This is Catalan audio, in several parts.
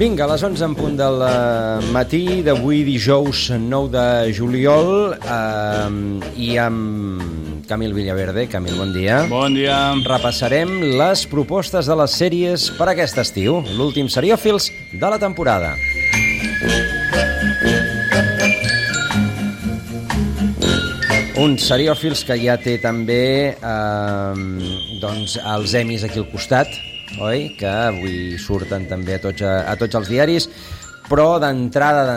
Vinga, a les 11 en punt del matí d'avui, dijous 9 de juliol, i amb Camil Villaverde. Camil, bon dia. Bon dia. Repassarem les propostes de les sèries per aquest estiu, l'últim Seriòfils de la temporada. Un Seriòfils que ja té també doncs els Emmys aquí al costat, oi? Que avui surten també a tots els diaris, però d'entrada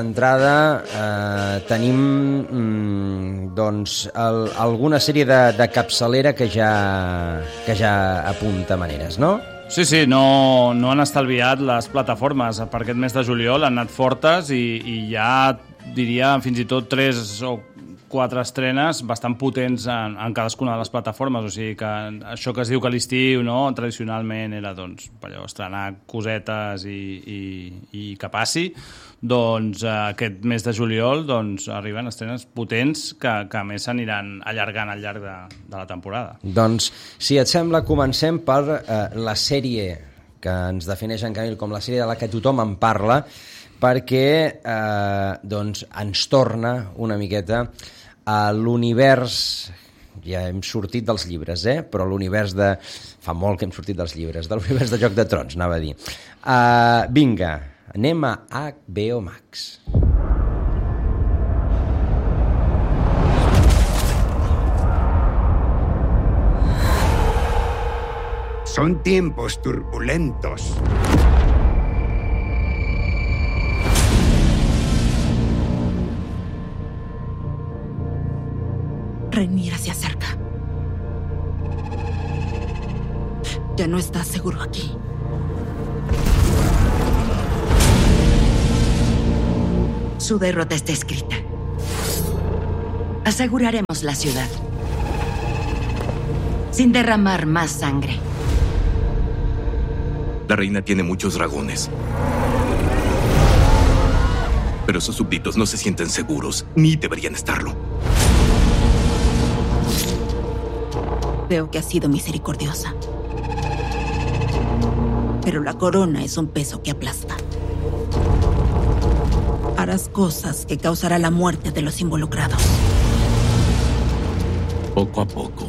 tenim doncs alguna sèrie de capçalera que ja apunta maneres, no? Sí, no han estalviat les plataformes per aquest mes de juliol, han anat fortes i ja diria fins i tot 3 o 4 estrenes bastant potents en cadascuna de les plataformes, o sigui que això que es diu que l'estiu, no, tradicionalment era doncs allò, estrenar cosetes i que passi, doncs aquest mes de juliol doncs arriben estrenes potents que a més s'aniran allargant al llarg de la temporada. Doncs, si et sembla, comencem per la sèrie que ens defineix en Camil com la sèrie de la que tothom en parla, perquè doncs ens torna una miqueta a l'univers, ja hem sortit dels llibres, però l'univers de... Fa molt que hem sortit dels llibres, de l'univers de Joc de Trons, anava a dir. Vinga, anem a HBO Max. Son tiempos turbulentos. Rhaenyra se acerca. Ya no estás seguro aquí. Su derrota está escrita. Aseguraremos la ciudad sin derramar más sangre. La reina tiene muchos dragones, pero sus súbditos no se sienten seguros, ni deberían estarlo. Veo que has sido misericordiosa. Pero la corona es un peso que aplasta. Harás cosas que causará la muerte de los involucrados. Poco a poco.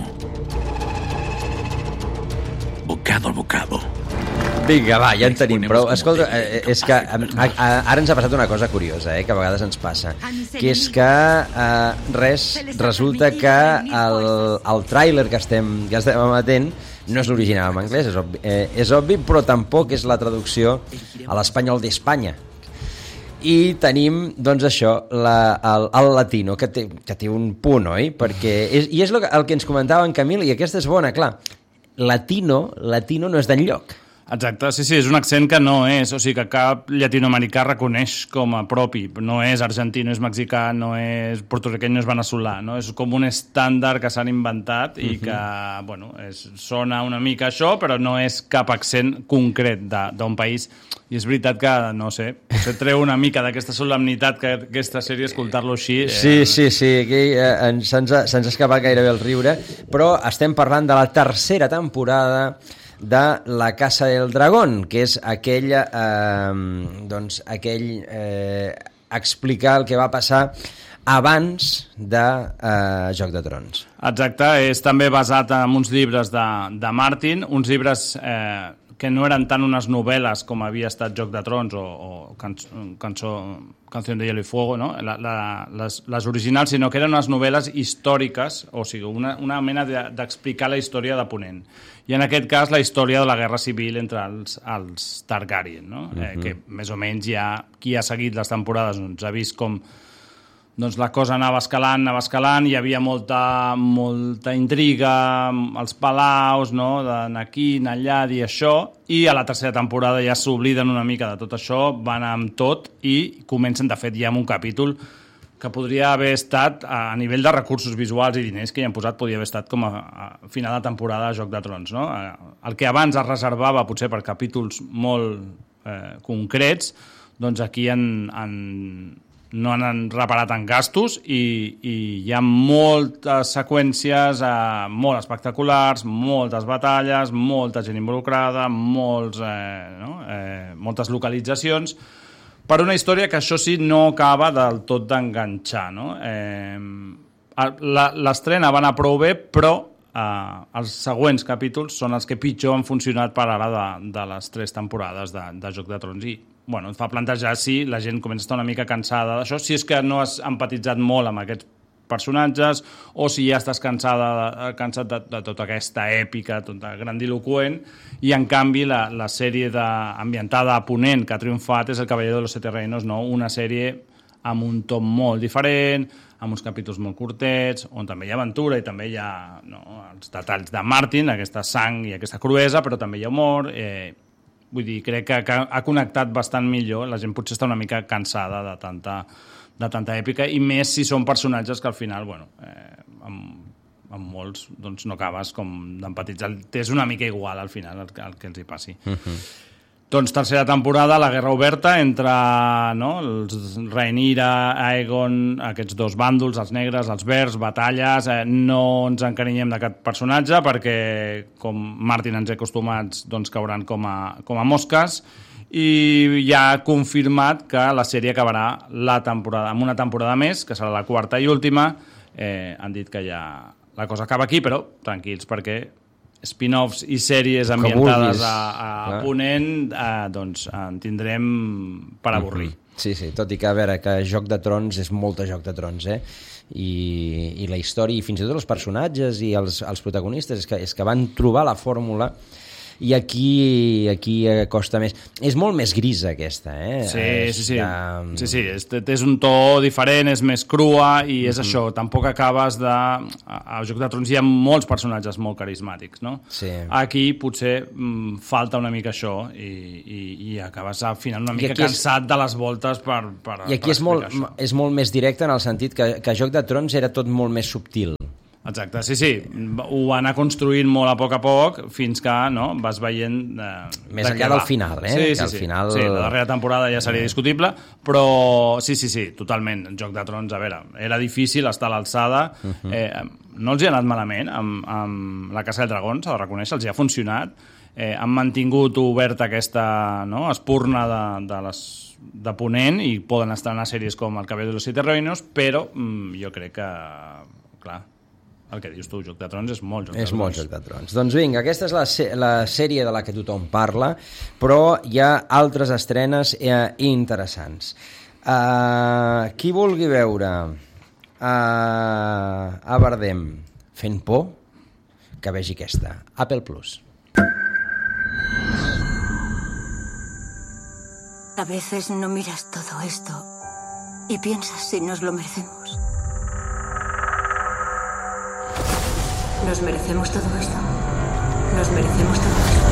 Bocado a bocado. Vinga, va, ja en tenim prou. Escolta, és que ara ens ha passat una cosa curiosa, que a vegades ens passa, que és que resulta que el tràiler que estem emetent no és l'original en anglès, és obvi, però tampoc és la traducció a l'espanyol d'Espanya. I tenim, doncs això, el latino, que té un punt, oi? I és el que ens comentava en Camil, i aquesta és bona, clar. Latino no és d'enlloc. Exacte, sí, és un accent que no és, o sigui que cap llatinoamericà reconeix com a propi, no és argentí, no és mexicà, no és porto-riqueny, no és veneçolà, no? És com un estàndard que s'han inventat i que, bueno, sona una mica això, però no és cap accent concret d'un país. I és veritat que, no sé, potser treu una mica d'aquesta solemnitat que aquesta sèrie, escoltar-lo així... Sí, aquí se'ns ha escapat gairebé el riure, però estem parlant de la tercera temporada de La Casa del Dragón, que és aquell explicar el que va passar abans de Joc de Trons. Exacte, és també basat en uns llibres de Martin, uns llibres que no eren tant unes novel·les com havia estat Joc de Trons o Canción de Hielo y Fuego, no? Les originals, sinó que eren unes novel·les històriques, o sigui, una mena d'explicar la història de Ponent. I en aquest cas la història de la guerra civil entre els Targaryen, no? Que més o menys ja qui ha seguit les temporades doncs, ha vist com doncs, la cosa anava escalant, hi havia molta intriga als palaus, no? D'anar aquí, anar allà, dir això, i a la tercera temporada ja s'obliden una mica de tot això, van amb tot i comencen, de fet, ja amb un capítol que podria haver estat, a nivell de recursos visuals i diners que hi han posat, podria haver estat com a final de temporada de Joc de Trons, no? El que abans es reservava potser per capítols molt concrets, doncs aquí han no han reparat en gastos i hi ha moltes seqüències molt espectaculars, moltes batalles, molta gent involucrada, moltes localitzacions, per una història que això sí no acaba del tot d'enganxar. No? L'estrena va anar prou bé, però els següents capítols són els que pitjor han funcionat per ara de les 3 temporades de Joc de Trons. I bueno, et fa plantejar si la gent comença a estar una mica cansada d'això, si és que no has empatitzat molt amb aquests personatges o si ja estàs cansat de tota aquesta èpica, tota grandiloquent, i en canvi la sèrie ambientada a Ponent que ha triomfat és El Caballero de los Siete Reinos, no? Una sèrie amb un tom molt diferent, amb uns capítols molt curtets, on també hi ha aventura i també hi ha els detalls de Martin, aquesta sang i aquesta cruesa, però també hi ha humor. Vull dir, crec que ha connectat bastant millor. La gent potser està una mica cansada de tanta èpica, i més si són personatges que al final, bueno, amb molts doncs no acabes com d'empatitzar. T'és una mica igual al final el que els hi passi. Doncs tercera temporada, la guerra oberta entre els Rhaenyra, Aegon, aquests 2 bàndols, els negres, els verds, batalles. No ens encarinyem d'aquest personatge perquè, com Martin ens ha acostumats, doncs cauran com a mosques, i ja ha confirmat que la sèrie acabarà amb una temporada més, que serà la 4ª i última. Han dit que ja la cosa acaba aquí, però tranquils, perquè spin-offs i sèries ambientades a Ponent, doncs en tindrem per avorrir. Sí, tot i que, a veure, que Joc de Trons és molt de Joc de Trons, i la història, i fins i tot els personatges i els protagonistes, és que van trobar la fórmula, i aquí costa més. És molt més grisa, aquesta, Sí. És un to diferent, és més crua, i és això, tampoc acabes de... A Joc de Trons hi ha molts personatges molt carismàtics, no? Sí. Aquí potser falta una mica això, i acabes al final una mica cansat de les voltes per I aquí és molt més directe, en el sentit que Joc de Trons era tot molt més subtil. Exacte, sí. Ho van anar construint molt a poc fins que vas veient... Més enllà del final, Sí, al final... Sí, la darrera temporada ja seria discutible, però sí, totalment. Joc de Trons, a veure, era difícil estar a l'alçada. No els hi ha anat malament amb la Casa dels Dragons, s'ha de reconèixer, els hi ha funcionat. Han mantingut oberta aquesta espurna de Ponent, i poden estrenar sèries com El Caballero de los Siete Reinos, però jo crec que, clar, el que dius tu, Joc de Trons és molt Joc de Trons. És molt Joc de Trons. Doncs vinga, aquesta és la sèrie de la que tothom parla, però hi ha altres estrenes interessants. Qui vulgui veure a Bardem fent por, que vegi aquesta. Apple Plus. A veces no miras todo esto y piensas si nos lo merecemos. ¿Nos merecemos todo esto? ¿Nos merecemos todo esto?